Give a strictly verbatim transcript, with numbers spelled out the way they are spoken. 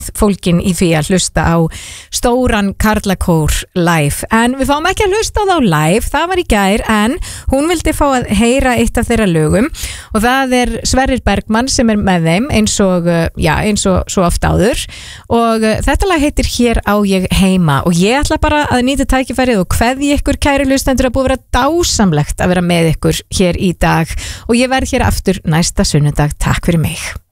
fólkin í því að hlusta á stóran karlakór live, en við fáum ekki að hlusta á þá live, það var í gær, en hún vildi fá að heyra eitt af þeirra lögum og það er Sverrir Bergmann sem er með þeim eins og, já, eins og svo oft áður og þetta lag heitir Hér á ég heima og ég ætla bara að nýta tækifærið og kveðja ykkur kæri hlustendur að búið vera dásamlegt að vera með ykkur hér í dag og ég verð hér aftur næsta sunnudag. Takk fyrir mig.